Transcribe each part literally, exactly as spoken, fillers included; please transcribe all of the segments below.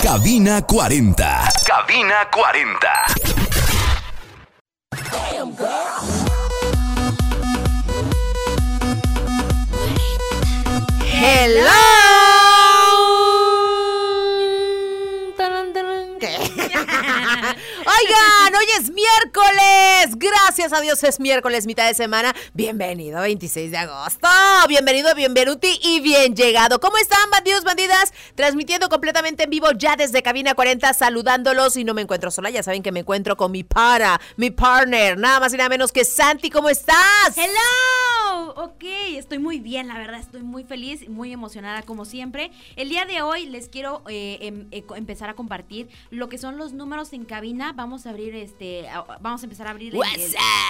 Cabina cuarenta. Cabina cuarenta. Hello. Oigan, hoy es miércoles. Gracias a Dios es miércoles, mitad de semana. Bienvenido, veintiséis de agosto. Bienvenido, bienvenuti y bien llegado. ¿Cómo están, bandidos, bandidas? Transmitiendo completamente en vivo ya desde Cabina cuarenta, saludándolos. Y no me encuentro sola, ya saben que me encuentro con mi para, mi partner, nada más y nada menos que Santi. ¿Cómo estás? Hello. Ok, estoy muy bien, la verdad, estoy muy feliz, muy emocionada como siempre. El día de hoy les quiero eh, em, eh, empezar a compartir lo que son los números en cabina. Vamos a abrir este, vamos a empezar a abrir el WhatsApp.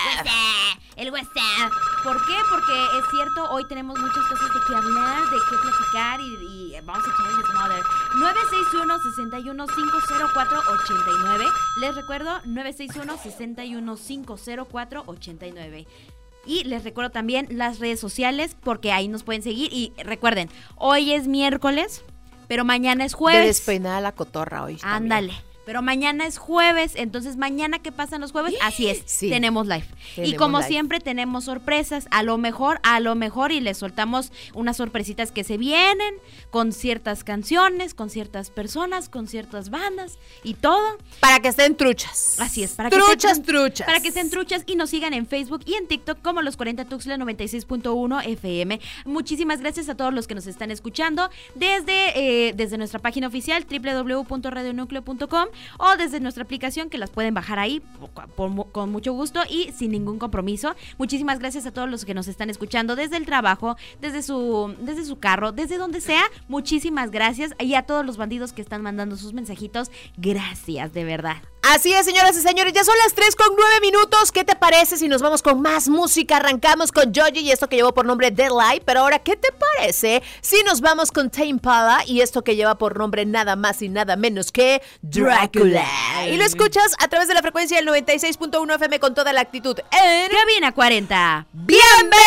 el, el WhatsApp. ¿Por qué? Porque es cierto, hoy tenemos muchas cosas de qué hablar, de qué platicar y, y vamos a echar el desmadre. nueve seis uno, seis uno, cinco cero cuatro, ocho nueve. Les recuerdo, nueve seis uno, seis uno, cinco cero cuatro, ocho nueve. Y les recuerdo también las redes sociales porque ahí nos pueden seguir. Y recuerden, hoy es miércoles, pero mañana es jueves. De despeinada la cotorra hoy. Ándale. También. Pero mañana es jueves, entonces mañana ¿qué pasan los jueves? Así es, sí. tenemos live. Tenemos y como live. Siempre tenemos sorpresas, a lo mejor, a lo mejor y les soltamos unas sorpresitas que se vienen con ciertas canciones, con ciertas personas, con ciertas bandas y todo. Para que estén truchas. Así es, para truchas, que estén truchas. Para que estén truchas y nos sigan en Facebook y en TikTok como Los cuarenta Tuxtla noventa y seis punto uno F M. Muchísimas gracias a todos los que nos están escuchando desde, eh, desde nuestra página oficial doble u doble u doble u punto radio núcleo punto com o desde nuestra aplicación que las pueden bajar ahí por, por, con mucho gusto y sin ningún compromiso. Muchísimas gracias a todos los que nos están escuchando desde el trabajo, desde su, desde su carro, desde donde sea. Muchísimas gracias y a todos los bandidos que están mandando sus mensajitos. Gracias, de verdad. Así es, señoras y señores, ya son las tres con nueve minutos. ¿Qué te parece si nos vamos con más música? Arrancamos con Joji y esto que llevó por nombre Deadlight. Pero ahora, ¿qué te parece si nos vamos con Tame Impala y esto que lleva por nombre nada más y nada menos que Drácula? Y lo escuchas a través de la frecuencia del noventa y seis punto uno F M con toda la actitud en Cabina cuarenta. ¡Bienvenidos!